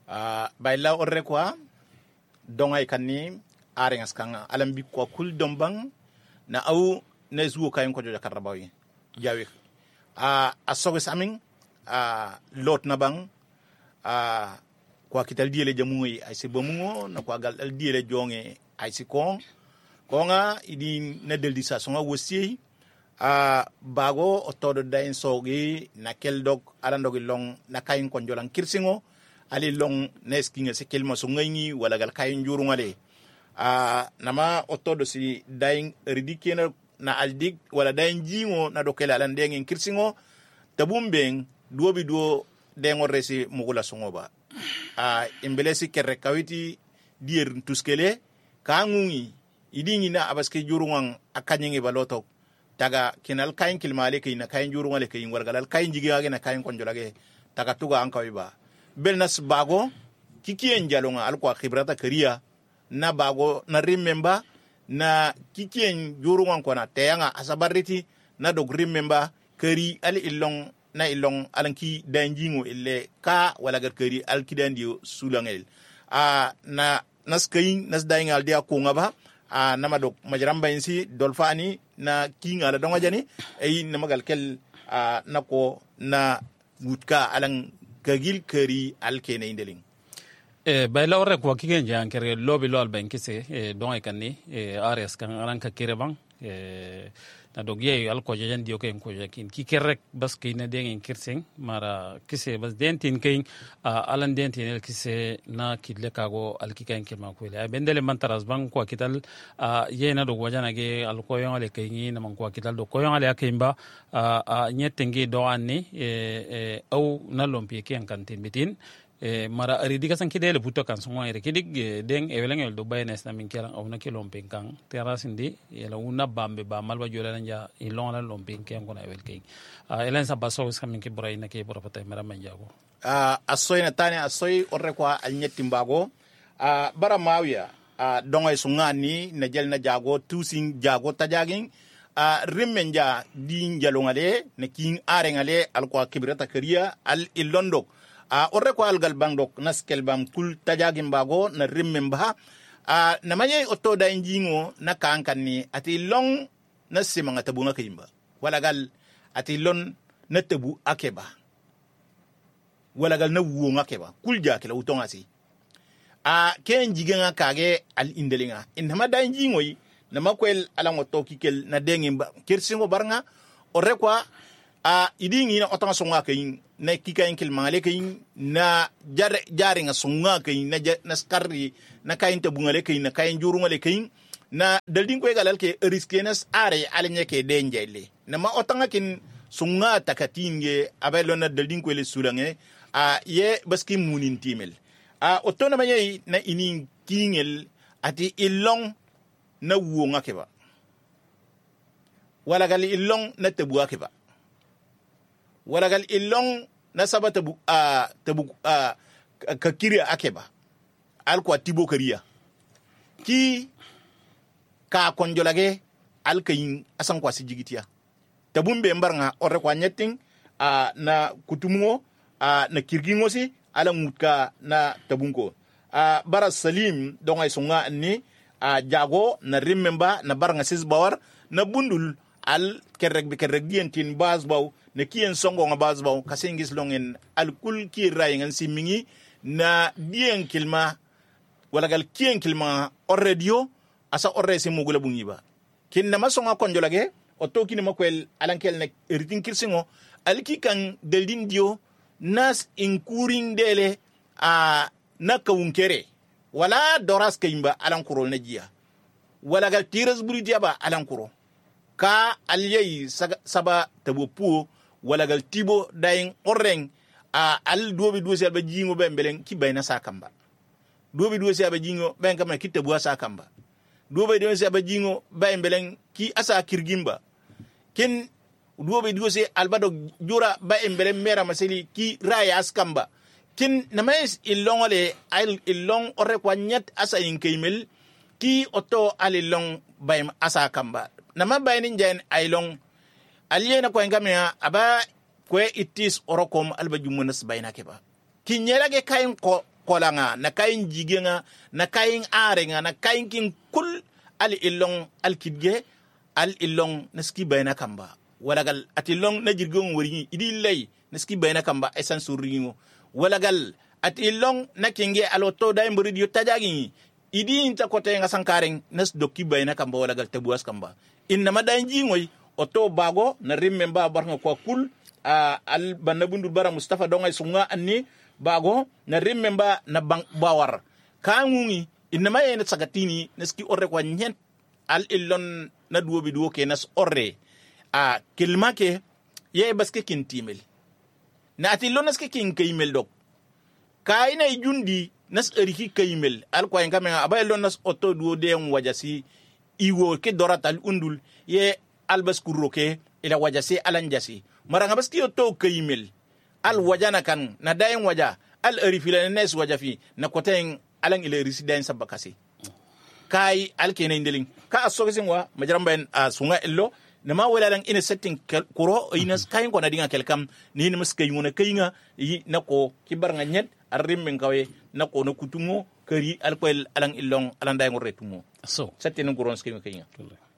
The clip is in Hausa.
bayla orre kwa dongay kanni arengas kanga alambi kwa kul dombang na au na zuo kayen ko joja karabawi jawi asogis amin lot na bang kwa kital diele jamuyi ay si bomungo na kwa gal dal diele jonge ay si konga idi na del di sa songa wosi bago otodo dain sogi na keldog alandogi long na kayin konjolan kirsingo ali long neskinga se kelma so ngani wala gal kayin jurungale nama otodo si dain ridikena na aldig wala dain jingo na dokela alandeng kirsingo tabumbeng duobi duo dengo resi mugula songoba imbelesi kerre kawiti dier tuskele kangungi idingi na abaske jurungang akanyenge balotok taga kinal kain kilmale kay na kain jurungale kay wargalal kain jigage na kain konjolage taga tuga ankawiba belnas bago kikien jalonga alko khibrata kariya na bago na remember na kikien jurungang kona teyanga asabariti na dog remember kari ali ilong na ilong alanki danjingo ille ka wala gar kari alkidandio sulangel na naskayin nasdaingal dia ko ngaba nama dok majramba insi dolfani na kinga la donga jani ay namagal kel nako na gutka alang kagil kari alkene indeling bayla orre ko kigen jan kere lobi lol ben kise donga kanni ares kan alanka kirebang na dogye alko jajan dio ken ko jakin ki kerrek bas kay na dengen kirseng mara kise bas dentin kay alan dentin el kise na kidle kago alkikan kirma ko le bendele mantaras bang ko kital yena do wajana ge alko yon ale kay ni na man ko kital do ko yon ale akimba nyetengi do anni au na lompi ken kantin bitin mara aridika san kidele buto kan songo ere kidig deng ewelengel do baynes na min kelan awna kilom penkan terasindi yela una bambe ba malwa jola nja ilon la lom penken ko na ewel kay elen sa baso skamin ke boray na ke bora patay mara manjago asoy na tani asoy orre kwa alnyeti mbago bara mawiya dongay sungani na jel na jago tusing jago tajagin rimmenja din jalongale na king arengale alko kibrata kariya al ilondok orre ko algal bangdok naskel bam kul tajagin bago na rimmemba na maye otto da injingo na kankanni ati long na simanga tabu nga kayimba wala gal ati lon na tabu akeba wala gal na wuo nga keba kul jakela utonga si ken jigenga kage al indelinga inma da injingo yi na makwel ala ngoto kikel na dengimba kirsingo barnga orre ko idingi na otanga songa kayin na kikayin kilmangale kayin na jari nga songa kayin na skarri na kayin tabungale kayin na kayin jurungale kayin na daldin ko egalal ke riskenas are alenye ke denjele na ma otanga kin songa takatinge abelo na daldin ko le sulange ye baski munin timel otona maye na inin kingel ati ilong na wuonga keba wala gal ilong na tabuwa keba walagal ilong na saba tabu kakiri akeba alko atibo kariya ki ka konjolage alkayin asan kwasi jigitiya tabumbe mbarnga orre kwa nyeting na kutumungo na kirgingo si ala mutka na tabunko bara salim donga isunga ni jago na rimmemba na barnga sisbawar na bundul al kerrek dientin bazbaw ne kien songo nga bazbaw kasengis longen al kul ki rayengan simingi na dien kilma wala gal kien kilma orredio asa orre se mugula bungiba kin na masonga konjolage o toki ni makwel alankel na eritin kirsingo alki kan deldin dio nas inkuring dele na kawunkere wala doras kayimba alankuro najia wala gal tiras buri diaba alankuro ka alyei saba tabupu wala gal tibo daing orreng al dobi duosi alba jingo bembelen ki bayna sakamba dobi duosi alba jingo ben kama kitta buwa sakamba dobi duosi alba jingo bembelen ki asa kirgimba ken dobi duosi alba do jura bembelen mera maseli ki raya askamba ken namais illongole al illong orre kwa nyat asa inkeimel ki oto alilong bayim asa kamba nama baynin jen ailong aliyena ko ngamia aba ko itis orokom alba jumunas bayna keba kinyela ge kayin ko kolanga na kayin jigenga na kayin arenga na kayin kin kul al illong al kidge al illong naski bayna kamba walagal atilong na jirgon wori idi lay naski bayna kamba esan suringo walagal atilong na kinge aloto da mburi dio tajagi idi inta kote nga sankareng nas dokki bayna kamba walagal tabuas kamba inna madanji ngoy oto bago na rimmemba barnga ko kul al banabundur bara Mustafa dongay sunga anni bago na rimmemba na bawar kangungi inna mayena sagatini naski orre kwa nyent al illon na duobi duo ke nas orre kilmake ye baske kintimel na atilon naske kin kaymel dok kayna jundi nas eriki kaymel al kwa ngamenga abayelon nas oto duo de wajasi iwo ke doratal undul ye albas kuroke ila wajasi alanjasi maranga baski oto kaymel al wajana kan na dayen waja al erifila nes wajafi na koten alang ila residence sabakasi kai al kene indeling ka asogesin wa majaramben sunga illo nama wala lang ina setting kuro ina kayin ko na dinga kelkam ni mus kayuna kayinga na ko kibar nga nyet arrim men kawe na ko no kutungo kari al ko alang illong alang dayen retumo so setting kuron skayinga